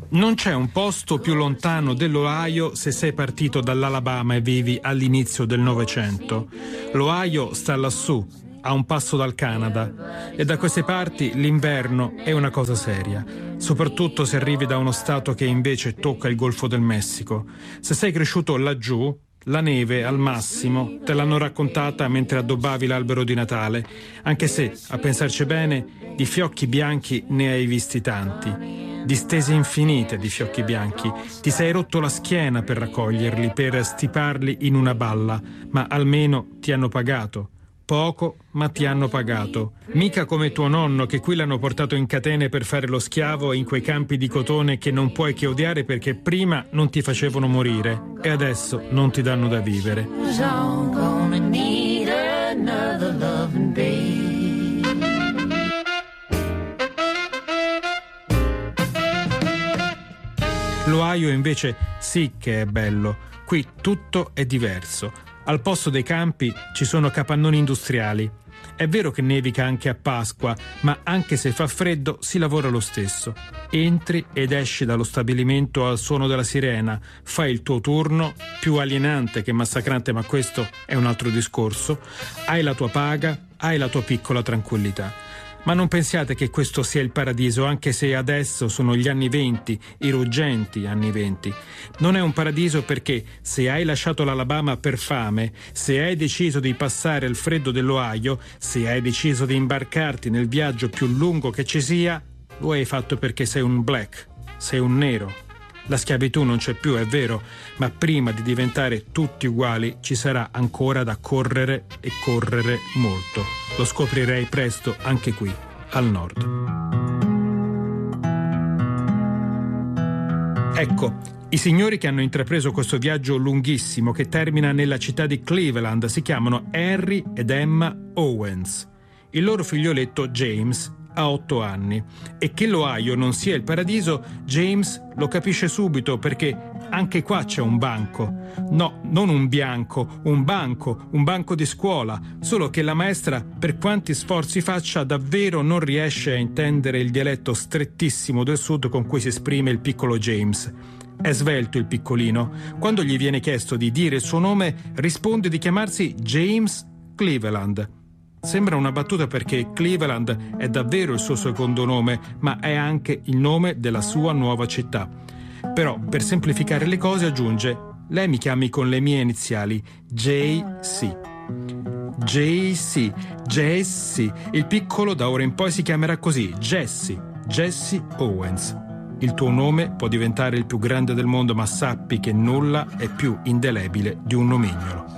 Non c'è un posto più lontano dell'Ohio se sei partito dall'Alabama e vivi all'inizio del Novecento. L'Ohio sta lassù, a un passo dal Canada, e da queste parti l'inverno è una cosa seria, soprattutto se arrivi da uno stato che invece tocca il Golfo del Messico. Se sei cresciuto laggiù, la neve al massimo te l'hanno raccontata mentre addobbavi l'albero di Natale, anche se, a pensarci bene, di fiocchi bianchi ne hai visti tanti. Distese infinite di fiocchi bianchi. Ti sei rotto la schiena per raccoglierli, per stiparli in una balla, ma almeno ti hanno pagato. Poco, ma ti hanno pagato. Mica come tuo nonno, che qui l'hanno portato in catene per fare lo schiavo in quei campi di cotone che non puoi che odiare perché prima non ti facevano morire e adesso non ti danno da vivere. L'Ohio invece sì che è bello. Qui tutto è diverso. Al posto dei campi ci sono capannoni industriali. È vero che nevica anche a Pasqua, ma anche se fa freddo si lavora lo stesso. Entri ed esci dallo stabilimento al suono della sirena, fai il tuo turno, più alienante che massacrante, ma questo è un altro discorso. Hai la tua paga, hai la tua piccola tranquillità. Ma non pensiate che questo sia il paradiso, anche se adesso sono gli anni 20, i ruggenti anni 20. Non è un paradiso perché se hai lasciato l'Alabama per fame, se hai deciso di passare il freddo dell'Ohio, se hai deciso di imbarcarti nel viaggio più lungo che ci sia, lo hai fatto perché sei un black, sei un nero. La schiavitù non c'è più, è vero, ma prima di diventare tutti uguali ci sarà ancora da correre e correre molto. Lo scoprirei presto anche qui, al nord. Ecco, i signori che hanno intrapreso questo viaggio lunghissimo che termina nella città di Cleveland si chiamano Henry ed Emma Owens. Il loro figlioletto James ha 8 anni e che l'Ohio non sia il paradiso, James lo capisce subito perché anche qua c'è un banco. No, non un bianco, un banco di scuola, solo che la maestra, per quanti sforzi faccia, davvero non riesce a intendere il dialetto strettissimo del sud con cui si esprime il piccolo James. È svelto il piccolino. Quando gli viene chiesto di dire il suo nome, risponde di chiamarsi James Cleveland. Sembra una battuta perché Cleveland è davvero il suo secondo nome, ma è anche il nome della sua nuova città. Però, per semplificare le cose, aggiunge: lei mi chiami con le mie iniziali, JC. JC, Jesse. Il piccolo da ora in poi si chiamerà così, Jesse Owens. Il tuo nome può diventare il più grande del mondo, ma sappi che nulla è più indelebile di un nomignolo.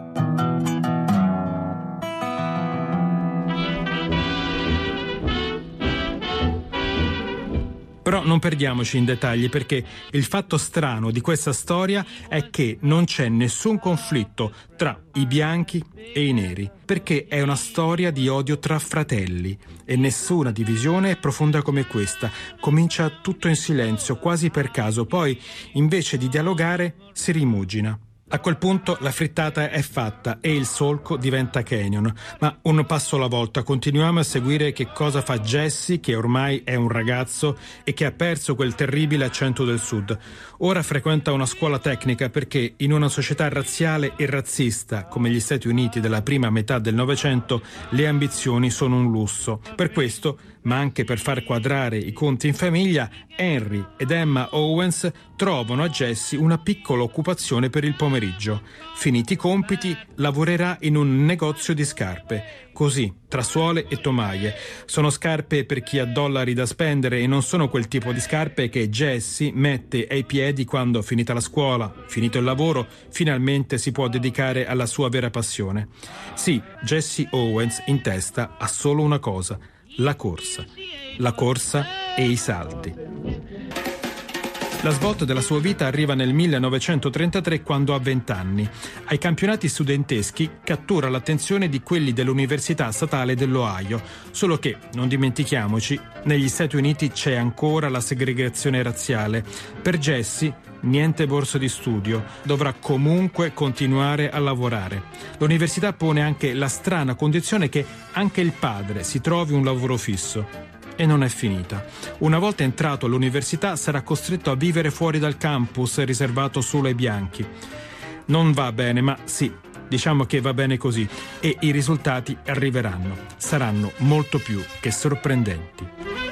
Però non perdiamoci in dettagli perché il fatto strano di questa storia è che non c'è nessun conflitto tra i bianchi e i neri, perché è una storia di odio tra fratelli e nessuna divisione è profonda come questa. Comincia tutto in silenzio, quasi per caso, poi invece di dialogare si rimugina. A quel punto la frittata è fatta e il solco diventa canyon. Ma un passo alla volta, continuiamo a seguire che cosa fa Jesse, che ormai è un ragazzo e che ha perso quel terribile accento del sud. Ora frequenta una scuola tecnica perché in una società razziale e razzista come gli Stati Uniti della prima metà del Novecento le ambizioni sono un lusso. Per questo, ma anche per far quadrare i conti in famiglia, Henry ed Emma Owens trovano a Jesse una piccola occupazione per il pomeriggio. Finiti i compiti, lavorerà in un negozio di scarpe. Così, tra suole e tomaie. Sono scarpe per chi ha dollari da spendere e non sono quel tipo di scarpe che Jesse mette ai piedi quando, finita la scuola, finito il lavoro, finalmente si può dedicare alla sua vera passione. Sì, Jesse Owens in testa ha solo una cosa: la corsa e i salti. La svolta della sua vita arriva nel 1933 quando ha 20 anni. Ai campionati studenteschi cattura l'attenzione di quelli dell'Università Statale dell'Ohio, solo che, non dimentichiamoci, negli Stati Uniti c'è ancora la segregazione razziale. Per Jesse niente borsa di studio, dovrà comunque continuare a lavorare. L'università pone anche la strana condizione che anche il padre si trovi un lavoro fisso. E non è finita. Una volta entrato all'università sarà costretto a vivere fuori dal campus riservato solo ai bianchi. Non va bene, ma sì, diciamo che va bene così, e i risultati arriveranno. Saranno molto più che sorprendenti.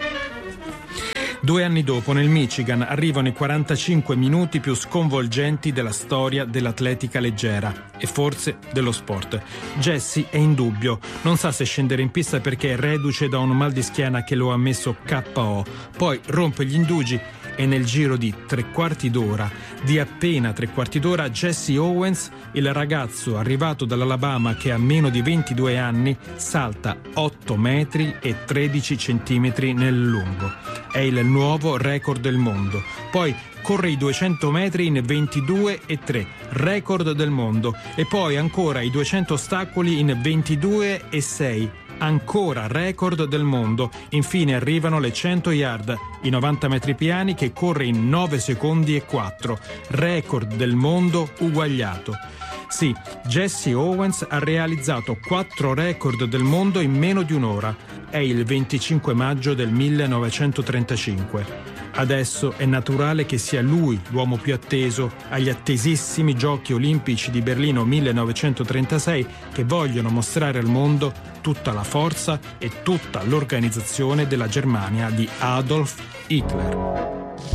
2 anni dopo, nel Michigan, arrivano i 45 minuti più sconvolgenti della storia dell'atletica leggera e forse dello sport. Jesse è in dubbio, non sa se scendere in pista perché è reduce da un mal di schiena che lo ha messo KO, poi rompe gli indugi e nel giro di 3/4 d'ora, di appena 3/4 d'ora, Jesse Owens, il ragazzo arrivato dall'Alabama che ha meno di 22 anni, salta 8 metri e 13 centimetri nel lungo. È il nuovo record del mondo. Poi corre i 200 metri in 22,3, record del mondo, e poi ancora i 200 ostacoli in 22,6, ancora record del mondo. Infine arrivano le 100 yard, i 90 metri piani che corre in 9 secondi e 4, record del mondo uguagliato. Sì, Jesse Owens ha realizzato 4 record del mondo in meno di un'ora. È il 25 maggio del 1935. Adesso è naturale che sia lui l'uomo più atteso agli attesissimi Giochi Olimpici di Berlino 1936, che vogliono mostrare al mondo tutta la forza e tutta l'organizzazione della Germania di Adolf Hitler.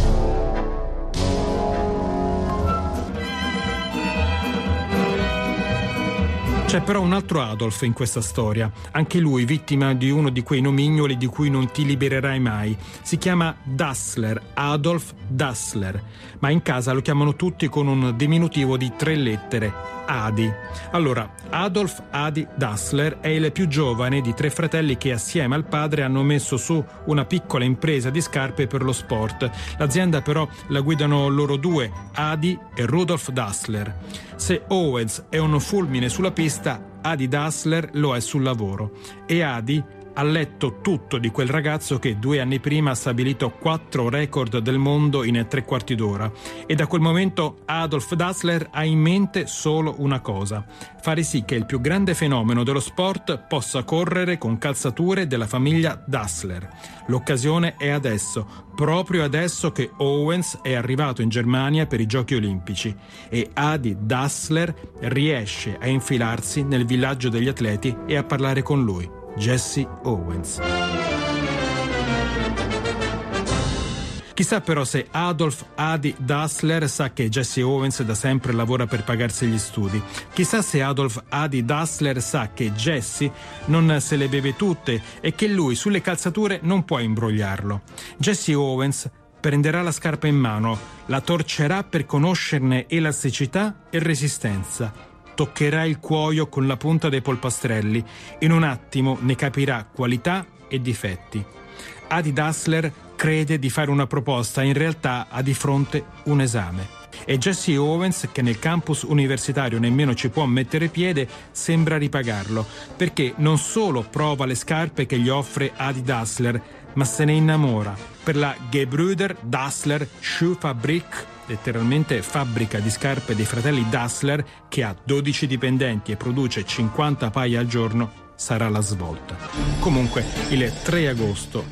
C'è però un altro Adolf in questa storia, anche lui vittima di uno di quei nomignoli di cui non ti libererai mai. Si chiama Dassler, Adolf Dassler, ma in casa lo chiamano tutti con un diminutivo di 3 lettere, Adi. Allora, Adolf Adi Dassler è il più giovane di 3 fratelli che assieme al padre hanno messo su una piccola impresa di scarpe per lo sport. L'azienda però la guidano loro due, Adi e Rudolf Dassler. Se Owens è un fulmine sulla pista, Adi Dassler lo è sul lavoro. E Adi ha letto tutto di quel ragazzo che 2 anni prima ha stabilito 4 record del mondo in 3/4 d'ora. E da quel momento Adolf Dassler ha in mente solo una cosa: fare sì che il più grande fenomeno dello sport possa correre con calzature della famiglia Dassler. L'occasione è adesso, proprio adesso che Owens è arrivato in Germania per i Giochi Olimpici e Adi Dassler riesce a infilarsi nel villaggio degli atleti e a parlare con lui. Jesse Owens. Chissà però se Adolf Adi Dassler sa che Jesse Owens da sempre lavora per pagarsi gli studi. Chissà se Adolf Adi Dassler sa che Jesse non se le beve tutte e che lui sulle calzature non può imbrogliarlo. Jesse Owens prenderà la scarpa in mano, la torcerà per conoscerne elasticità e resistenza. Toccherà il cuoio con la punta dei polpastrelli. In un attimo ne capirà qualità e difetti. Adi Dassler crede di fare una proposta, in realtà ha di fronte un esame. E Jesse Owens, che nel campus universitario nemmeno ci può mettere piede, sembra ripagarlo, perché non solo prova le scarpe che gli offre Adi Dassler, ma se ne innamora. Per la Gebrüder Dassler Schuhfabrik, letteralmente fabbrica di scarpe dei fratelli Dassler, che ha 12 dipendenti e produce 50 paia al giorno, sarà la svolta. Comunque, il 3 agosto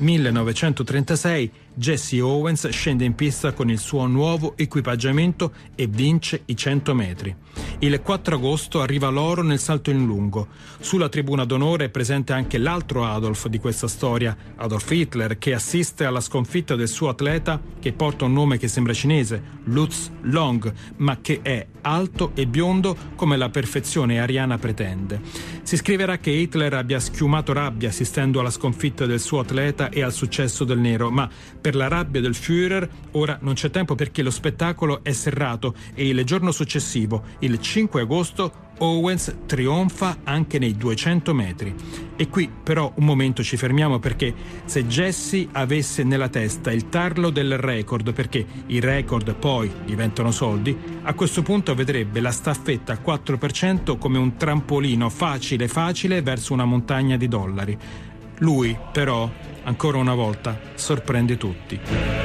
1936 Jesse Owens scende in pista con il suo nuovo equipaggiamento e vince i 100 metri. Il 4 agosto arriva l'oro nel salto in lungo. Sulla tribuna d'onore è presente anche l'altro Adolf di questa storia, Adolf Hitler, che assiste alla sconfitta del suo atleta che porta un nome che sembra cinese, Lutz Long, ma che è alto e biondo come la perfezione ariana pretende. Si scriverà che Hitler abbia schiumato rabbia assistendo alla sconfitta del suo atleta e al successo del nero, ma per la rabbia del Führer ora non c'è tempo perché lo spettacolo è serrato e il giorno successivo, il 5 agosto, Owens trionfa anche nei 200 metri. E qui però un momento ci fermiamo, perché se Jesse avesse nella testa il tarlo del record, perché i record poi diventano soldi, a questo punto vedrebbe la staffetta a 4% come un trampolino facile verso una montagna di dollari. Lui però, ancora una volta, sorprende tutti.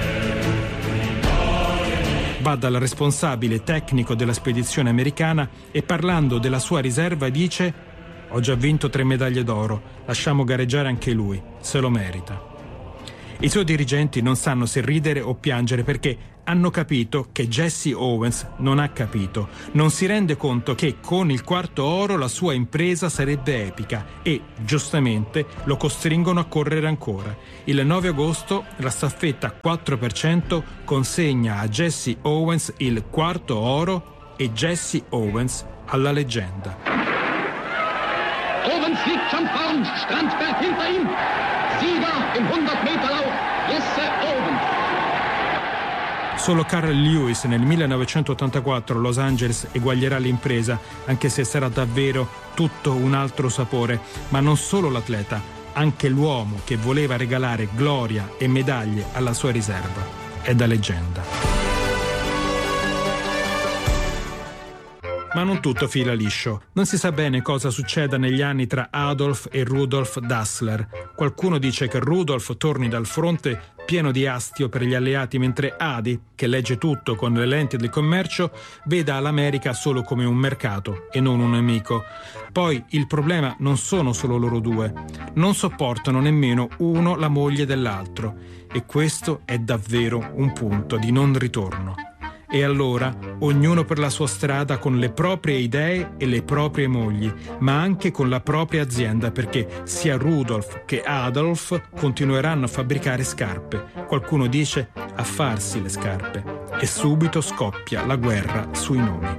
Va dal responsabile tecnico della spedizione americana e, parlando della sua riserva, dice: «Ho già vinto 3 medaglie d'oro, lasciamo gareggiare anche lui, se lo merita». I suoi dirigenti non sanno se ridere o piangere perché hanno capito che Jesse Owens non ha capito. Non si rende conto che con il quarto oro la sua impresa sarebbe epica e, giustamente, lo costringono a correre ancora. Il 9 agosto la staffetta 4% consegna a Jesse Owens il quarto oro e Jesse Owens alla leggenda. Owens liegt schon vorn, Strandberg hinter ihm. Sieger im 100-Meter-Lauf, Jesse Owens. Solo Carl Lewis nel 1984 Los Angeles eguaglierà l'impresa, anche se sarà davvero tutto un altro sapore. Ma non solo l'atleta, anche l'uomo che voleva regalare gloria e medaglie alla sua riserva è da leggenda. Ma non tutto fila liscio. Non si sa bene cosa succeda negli anni tra Adolf e Rudolf Dassler. Qualcuno dice che Rudolf torni dal fronte pieno di astio per gli alleati, mentre Adi, che legge tutto con le lenti del commercio, veda l'America solo come un mercato e non un nemico. Poi il problema non sono solo loro due. Non sopportano nemmeno uno la moglie dell'altro. E questo è davvero un punto di non ritorno. E allora, ognuno per la sua strada con le proprie idee e le proprie mogli, ma anche con la propria azienda, perché sia Rudolf che Adolf continueranno a fabbricare scarpe. Qualcuno dice a farsi le scarpe. E subito scoppia la guerra sui nomi.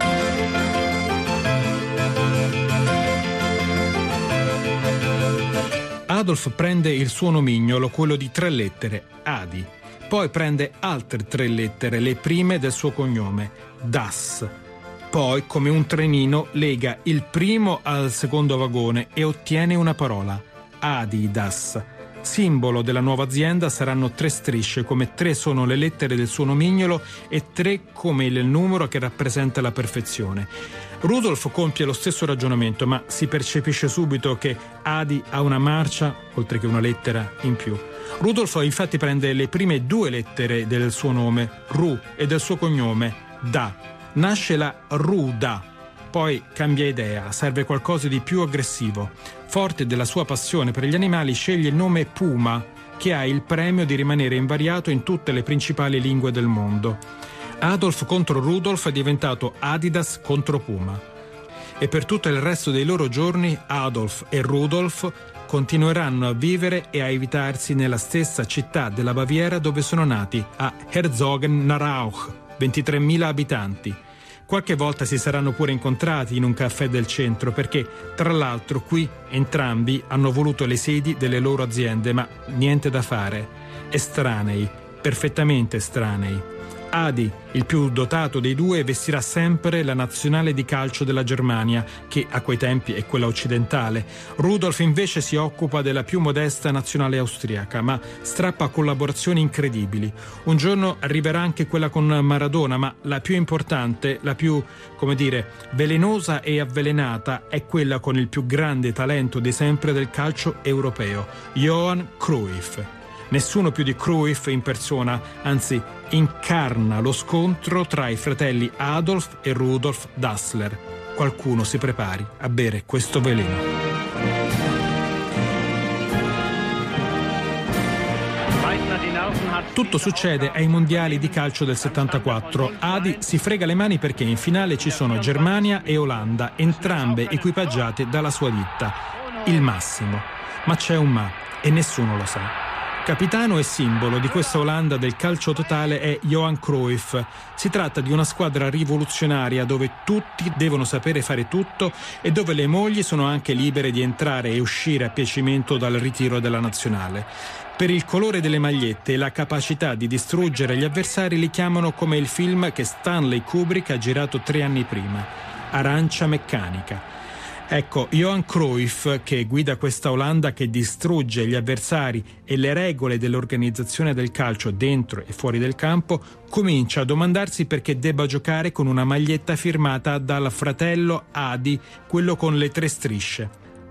Adolf prende il suo nomignolo, quello di 3 lettere, Adi. Poi prende altre 3 lettere, le prime del suo cognome, Das. Poi, come un trenino, lega il primo al secondo vagone e ottiene una parola, Adidas. Simbolo della nuova azienda saranno 3 strisce, come 3 sono le lettere del suo nomignolo e 3 come il numero che rappresenta la perfezione. Rudolf compie lo stesso ragionamento, ma si percepisce subito che Adi ha una marcia, oltre che una lettera, in più. Rudolf infatti prende le prime 2 lettere del suo nome, Ru, e del suo cognome, Da. Nasce la Ruda. Poi cambia idea, serve qualcosa di più aggressivo. Forte della sua passione per gli animali, sceglie il nome Puma, che ha il premio di rimanere invariato in tutte le principali lingue del mondo. Adolf contro Rudolf è diventato Adidas contro Puma. E per tutto il resto dei loro giorni Adolf e Rudolf continueranno a vivere e a evitarsi nella stessa città della Baviera dove sono nati, a Herzogenaurach, 23.000 abitanti. Qualche volta si saranno pure incontrati in un caffè del centro perché, tra l'altro, qui entrambi hanno voluto le sedi delle loro aziende, ma niente da fare. Estranei, perfettamente estranei. Adi, il più dotato dei due, vestirà sempre la nazionale di calcio della Germania, che a quei tempi è quella occidentale. Rudolf invece si occupa della più modesta nazionale austriaca, ma strappa collaborazioni incredibili. Un giorno arriverà anche quella con Maradona, ma la più importante, la più, velenosa e avvelenata è quella con il più grande talento di sempre del calcio europeo, Johan Cruyff. Nessuno più di Cruyff in persona, anzi incarna lo scontro tra i fratelli Adolf e Rudolf Dassler. Qualcuno si prepari a bere questo veleno. Tutto succede ai mondiali di calcio del 74. Adi si frega le mani perché in finale ci sono Germania e Olanda, entrambe equipaggiate dalla sua ditta. Il massimo. Ma c'è un ma, e nessuno lo sa. Capitano e simbolo di questa Olanda del calcio totale è Johan Cruyff. Si tratta di una squadra rivoluzionaria dove tutti devono sapere fare tutto e dove le mogli sono anche libere di entrare e uscire a piacimento dal ritiro della nazionale. Per il colore delle magliette e la capacità di distruggere gli avversari li chiamano come il film che Stanley Kubrick ha girato 3 anni prima, Arancia Meccanica. Ecco, Johan Cruyff, che guida questa Olanda che distrugge gli avversari e le regole dell'organizzazione del calcio dentro e fuori del campo, comincia a domandarsi perché debba giocare con una maglietta firmata dal fratello Adi, quello con le 3 strisce.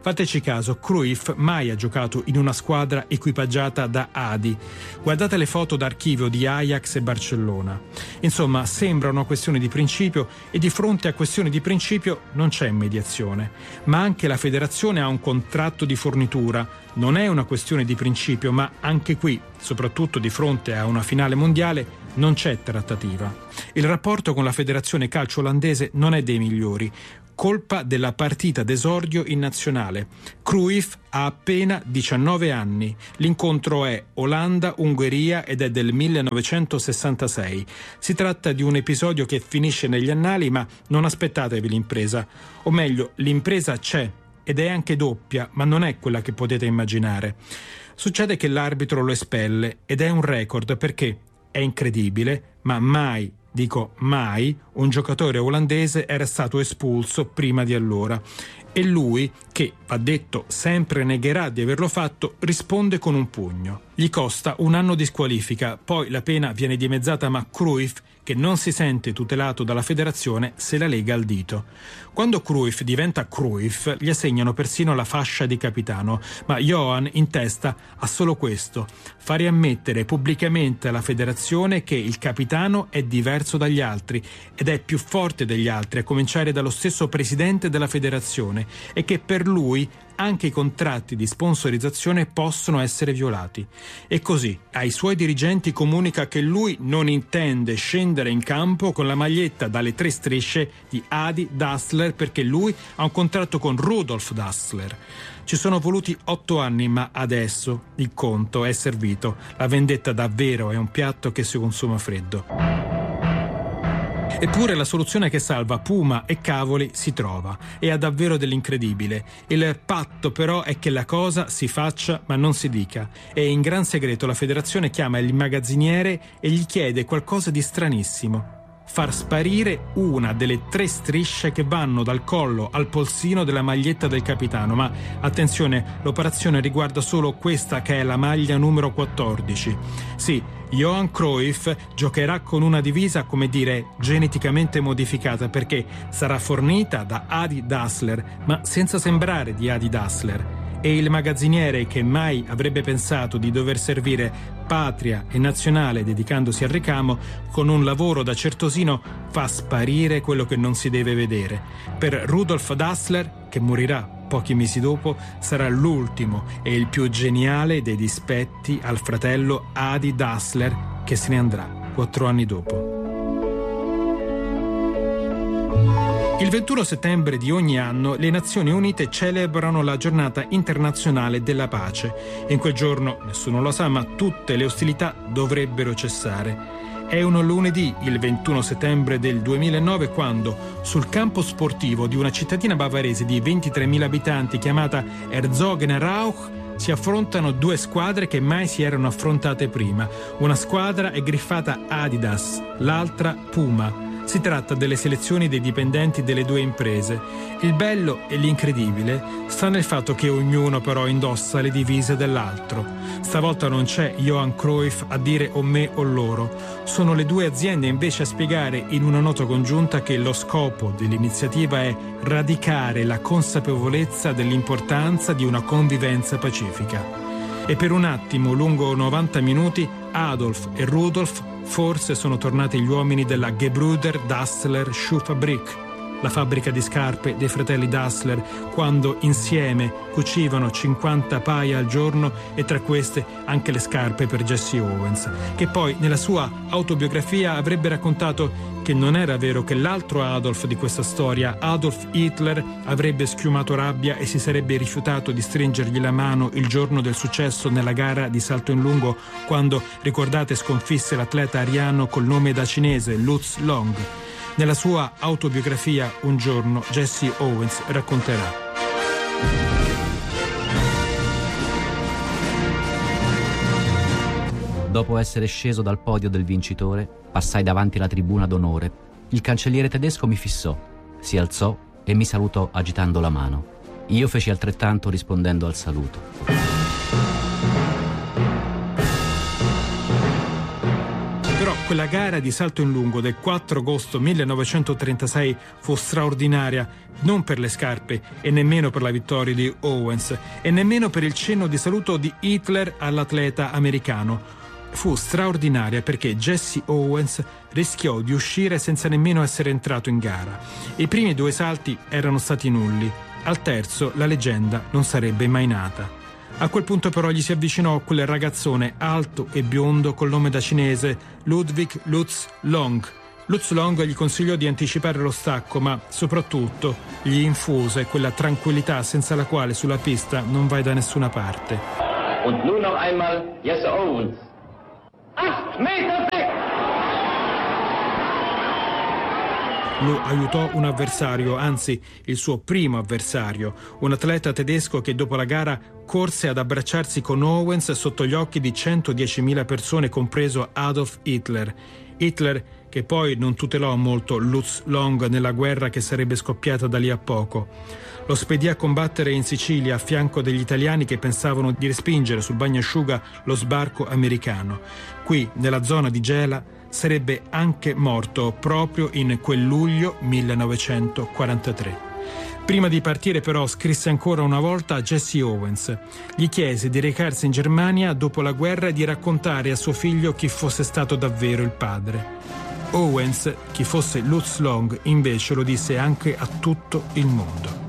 Fateci caso, Cruyff mai ha giocato in una squadra equipaggiata da Adi. Guardate le foto d'archivio di Ajax e Barcellona. Insomma, sembra una questione di principio e di fronte a questioni di principio non c'è mediazione. Ma anche la federazione ha un contratto di fornitura. Non è una questione di principio, ma anche qui, soprattutto di fronte a una finale mondiale, non c'è trattativa. Il rapporto con la federazione calcio olandese non è dei migliori. Colpa della partita d'esordio in nazionale. Cruyff ha appena 19 anni. L'incontro è Olanda-Ungheria ed è del 1966. Si tratta di un episodio che finisce negli annali, ma non aspettatevi l'impresa. O meglio, l'impresa c'è ed è anche doppia, ma non è quella che potete immaginare. Succede che l'arbitro lo espelle ed è un record perché è incredibile, ma mai, dico mai, un giocatore olandese era stato espulso prima di allora. E lui, che, va detto, sempre negherà di averlo fatto, risponde con un pugno. Gli costa 1 anno di squalifica, poi la pena viene dimezzata, ma Cruyff, che non si sente tutelato dalla federazione, se la lega al dito. Quando Cruyff diventa Cruyff, gli assegnano persino la fascia di capitano, ma Johan in testa ha solo questo: fare ammettere pubblicamente alla federazione che il capitano è diverso dagli altri ed è più forte degli altri, a cominciare dallo stesso presidente della federazione, e che per lui anche i contratti di sponsorizzazione possono essere violati. E così ai suoi dirigenti comunica che lui non intende scendere in campo con la maglietta dalle 3 strisce di Adi Dassler perché lui ha un contratto con Rudolf Dassler. Ci sono voluti 8 anni, ma adesso il conto è servito. La vendetta davvero è un piatto che si consuma freddo. Eppure la soluzione che salva Puma e Cavoli si trova e ha davvero dell'incredibile. Il patto però è che la cosa si faccia ma non si dica, e in gran segreto la federazione chiama il magazziniere e gli chiede qualcosa di stranissimo: far sparire una delle 3 strisce che vanno dal collo al polsino della maglietta del capitano. Ma attenzione, l'operazione riguarda solo questa che è la maglia numero 14. Sì, Johan Cruyff giocherà con una divisa, come dire, geneticamente modificata, perché sarà fornita da Adi Dassler, ma senza sembrare di Adi Dassler. E il magazziniere, che mai avrebbe pensato di dover servire patria e nazionale dedicandosi al ricamo, con un lavoro da certosino fa sparire quello che non si deve vedere. Per Rudolf Dassler, che morirà pochi mesi dopo, sarà l'ultimo e il più geniale dei dispetti al fratello Adi Dassler, che se ne andrà 4 anni dopo. Il 21 settembre di ogni anno le Nazioni Unite celebrano la giornata internazionale della pace. In quel giorno, nessuno lo sa, ma tutte le ostilità dovrebbero cessare. È un lunedì, il 21 settembre del 2009, quando sul campo sportivo di una cittadina bavarese di 23.000 abitanti chiamata Herzogenaurach si affrontano 2 squadre che mai si erano affrontate prima. Una squadra è griffata Adidas, l'altra Puma. Si tratta delle selezioni dei dipendenti delle 2 imprese. Il bello e l'incredibile sta nel fatto che ognuno però indossa le divise dell'altro. Stavolta non c'è Johan Cruyff a dire o me o loro. Sono le 2 aziende invece a spiegare in una nota congiunta che lo scopo dell'iniziativa è radicare la consapevolezza dell'importanza di una convivenza pacifica. E per un attimo, lungo 90 minuti, Adolf e Rudolf forse sono tornati gli uomini della Gebrüder Dassler Schuhfabrik, la fabbrica di scarpe dei fratelli Dassler, quando insieme cucivano 50 paia al giorno, e tra queste anche le scarpe per Jesse Owens, che poi nella sua autobiografia avrebbe raccontato che non era vero che l'altro Adolf di questa storia, Adolf Hitler, avrebbe schiumato rabbia e si sarebbe rifiutato di stringergli la mano il giorno del successo nella gara di salto in lungo, quando, ricordate, sconfisse l'atleta ariano col nome da cinese Lutz Long. Nella sua autobiografia un giorno Jesse Owens racconterà: dopo essere sceso dal podio del vincitore, passai davanti alla tribuna d'onore. Il cancelliere tedesco mi fissò, si alzò e mi salutò agitando la mano. Io feci altrettanto rispondendo al saluto. Però quella gara di salto in lungo del 4 agosto 1936 fu straordinaria, non per le scarpe e nemmeno per la vittoria di Owens e nemmeno per il cenno di saluto di Hitler all'atleta americano. Fu straordinaria perché Jesse Owens rischiò di uscire senza nemmeno essere entrato in gara. I primi 2 salti erano stati nulli, al terzo la leggenda non sarebbe mai nata. A quel punto però gli si avvicinò quel ragazzone alto e biondo col nome da cinese Ludwig Lutz Long. Lutz Long gli consigliò di anticipare lo stacco, ma soprattutto gli infuse quella tranquillità senza la quale sulla pista non vai da nessuna parte. Und nun noch einmal Jesse Owens. 8 Meter weg! Lo aiutò un avversario, anzi il suo primo avversario, un atleta tedesco che dopo la gara corse ad abbracciarsi con Owens sotto gli occhi di 110.000 persone, compreso Adolf Hitler. Hitler che poi non tutelò molto Lutz Long nella guerra che sarebbe scoppiata da lì a poco. Lo spedì a combattere in Sicilia a fianco degli italiani che pensavano di respingere sul bagnasciuga lo sbarco americano. Qui, nella zona di Gela, sarebbe anche morto proprio in quel luglio 1943. Prima di partire però scrisse ancora una volta a Jesse Owens. Gli chiese di recarsi in Germania dopo la guerra e di raccontare a suo figlio chi fosse stato davvero il padre. Owens, chi fosse Lutz Long, invece lo disse anche a tutto il mondo.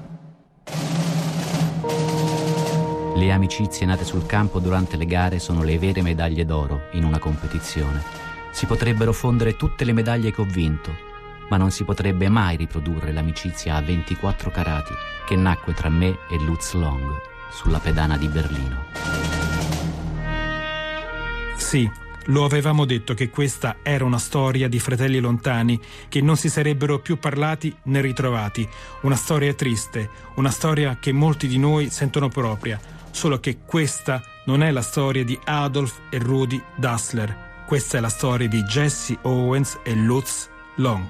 Le amicizie nate sul campo durante le gare sono le vere medaglie d'oro in una competizione. Si potrebbero fondere tutte le medaglie che ho vinto, ma non si potrebbe mai riprodurre l'amicizia a 24 carati che nacque tra me e Lutz Long sulla pedana di Berlino. Sì, lo avevamo detto che questa era una storia di fratelli lontani che non si sarebbero più parlati né ritrovati. Una storia triste, una storia che molti di noi sentono propria, solo che questa non è la storia di Adolf e Rudi Dassler. Questa è la storia di Jesse Owens e Lutz Long.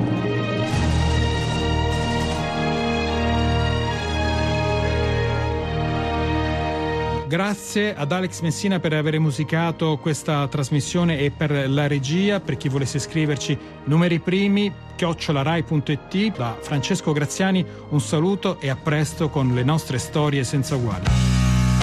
Grazie ad Alex Messina per aver musicato questa trasmissione e per la regia. Per chi volesse scriverci, numeri primi @rai.it. Da Francesco Graziani un saluto e a presto con le nostre storie senza uguali.